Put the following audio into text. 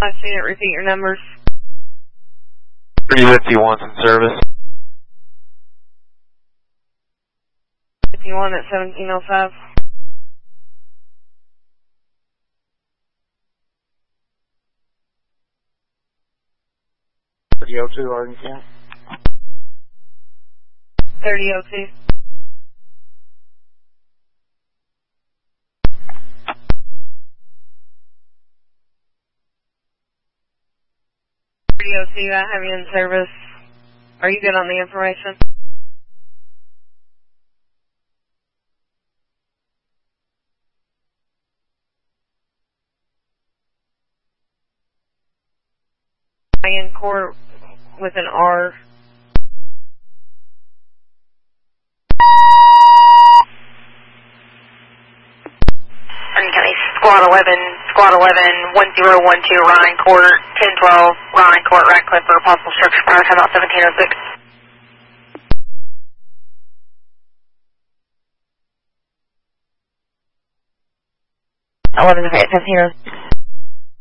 Last unit, repeat your numbers. 351's in service. 51 at 1705. .3002, Arden Camp. 3002. I have you in service. Are you good on the information? In court with an R. Squad 11, 1012, Ryan Court, 1012, Ryan Court, Radcliffe, for possible structure fire, time out 1706. 11, okay, 10